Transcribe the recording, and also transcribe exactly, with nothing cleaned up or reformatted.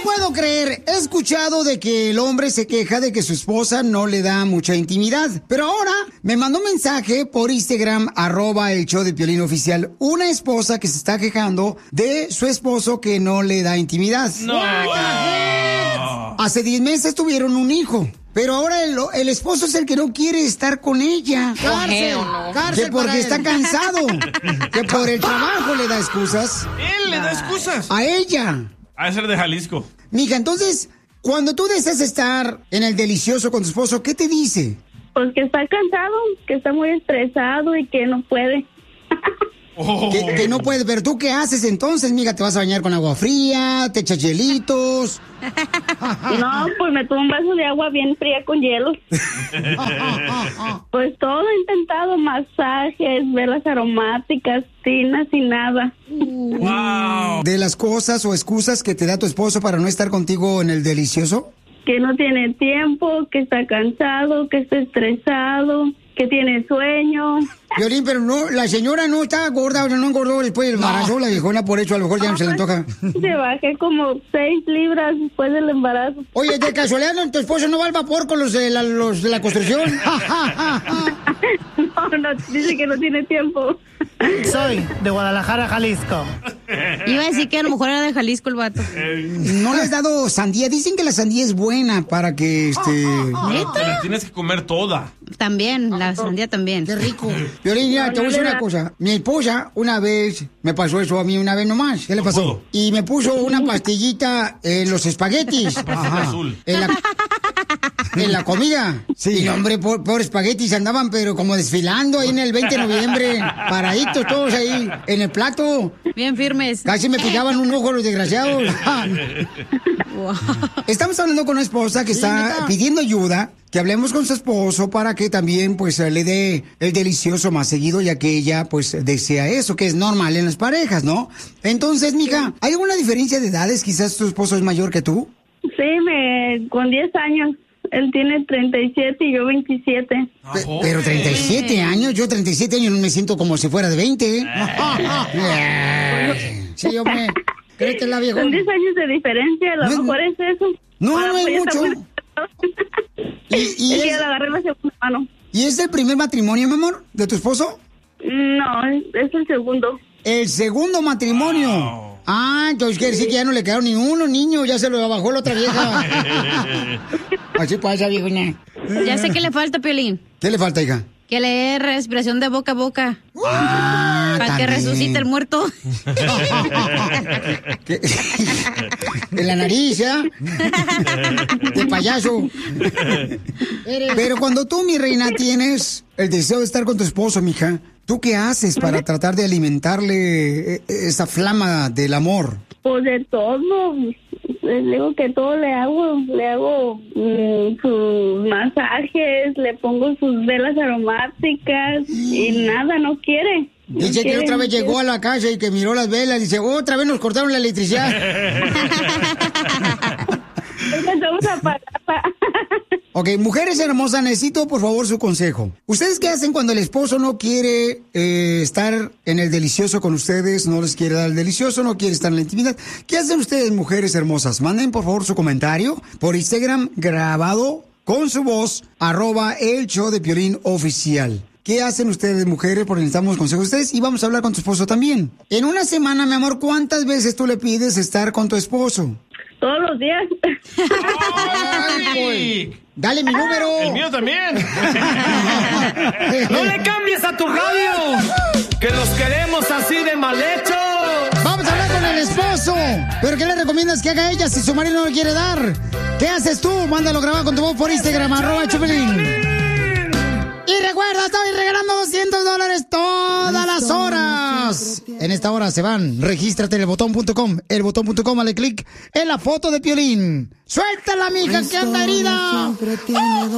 puedo creer. He escuchado de que el hombre se queja de que su esposa no le da mucha intimidad. Pero ahora me mandó un mensaje por Instagram, arroba el show de Piolín oficial. Una esposa que se está quejando de su esposo que no le da intimidad. No. Hace diez meses tuvieron un hijo. Pero ahora el, el esposo es el que no quiere estar con ella. Cárcel, no. Cárcel Que porque para está él. cansado. Que por el trabajo le da excusas. Él le da excusas. A ella. A ser de Jalisco. Mija, entonces, cuando tú deseas estar en el delicioso con tu esposo, ¿qué te dice? Pues que está cansado, que está muy estresado y que no puede. Oh. Que, que no puede, pero ¿tú qué haces entonces, mija? ¿Te vas a bañar con agua fría? ¿Te echas hielitos? No, pues me tomo un vaso de agua bien fría con hielo. Pues todo he intentado, masajes, velas aromáticas, tinas y nada. Wow. ¿De las cosas o excusas que te da tu esposo para no estar contigo en el delicioso? Que no tiene tiempo, que está cansado, que está estresado, que tiene sueño. Violín, pero no, la señora no está gorda, no engordó después del embarazo, la viejona, por eso a lo mejor ya no se le antoja. Se bajé como seis libras después del embarazo. Oye, de casualidad, ¿tu esposo no va al vapor con los de la, los de la construcción? No, no, dice que no tiene tiempo. Soy de Guadalajara, Jalisco. Iba a decir que a lo mejor era de Jalisco el vato. ¿No le has dado sandía? Dicen que la sandía es buena para que, este... Pero te la tienes que comer toda. También, la sandía también. Qué rico. Violín, mira, te voy a decir una cosa. Mi esposa una vez me pasó eso a mí una vez nomás. ¿Qué le pasó? Y me puso una pastillita en los espaguetis. Pastilla azul. En la, en la comida. Sí. Y hombre, por, por espaguetis andaban, pero como desfilando ahí en el veinte de noviembre. Paraditos todos ahí en el plato. Bien firmes. Casi me picaban un ojo los desgraciados. Wow. Estamos hablando con una esposa que está pidiendo ayuda, que hablemos con su esposo para que también pues le dé el delicioso más seguido, ya que ella pues desea eso, que es normal en las parejas, ¿no? Entonces, mija, ¿hay alguna diferencia de edades? Quizás tu esposo es mayor que tú. Sí, me, con diez años. Él tiene treinta y siete y yo veintisiete. Pe- pero treinta y siete años, yo treinta y siete años me siento como si fuera de veinte. Sí, hombre. Créete la vieja. Son diez años de diferencia, a lo No, mejor es eso. no, Ahora, no es pues, ya está mucho. muy- ¿Y, y Es que es, ya le agarré la segunda mano. ¿Y es el primer matrimonio, mi amor, de tu esposo? No, es, es el segundo. El segundo matrimonio. Wow. Ah, entonces quiere decir que ya no le quedaron ni uno, niño, ya se lo bajó la otra vieja. Así pasa, viejona. Ya sé que le falta, Piolín. ¿Qué le falta, hija? Que le dé respiración de boca a boca. Ah, Para que también. resucite el muerto. ¿Qué? En la nariz, ¿ya? De payaso. Pero cuando tú, mi reina, tienes el deseo de estar con tu esposo, mija, ¿tú qué haces para tratar de alimentarle eh, esa flama del amor? Pues de todo. Les digo que todo le hago. Le hago mm, sus masajes, le pongo sus velas aromáticas y nada, no quiere. No Dice que quiere, otra no vez quiere. llegó a la casa y que miró las velas. Dice, otra vez nos cortaron la electricidad. Empezamos a pagarla. Ok, mujeres hermosas, necesito por favor su consejo. ¿Ustedes qué hacen cuando el esposo no quiere eh, estar en el delicioso con ustedes? No les quiere dar el delicioso, no quiere estar en la intimidad. ¿Qué hacen ustedes, mujeres hermosas? Manden por favor su comentario por Instagram grabado con su voz, arroba el show de Piolín oficial. ¿Qué hacen ustedes, mujeres? Porque necesitamos consejos de ustedes y vamos a hablar con tu esposo también. En una semana, mi amor, ¿cuántas veces tú le pides estar con tu esposo? Todos los días. ¡Ay! Dale mi número. El mío también. ¡No le cambies a tu radio! ¡Que los queremos así de mal hecho! Vamos a hablar con el esposo. ¿Pero qué le recomiendas que haga ella si su marido no le quiere dar? ¿Qué haces tú? Mándalo grabado con tu voz por Instagram, arroba Chupelín. Y recuerda, estoy regalando doscientos dólares todas las horas. En esta hora se van. Regístrate en el botón punto com. El botón punto com, dale clic en la foto de Piolín. ¡Suéltala, mija, que anda herida!